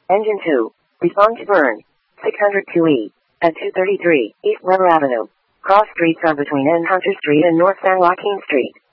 Engine 2. Respond to burn. 602E. At 233 East Weber Avenue. Cross streets are between N. Hunter Street and North San Joaquin Street.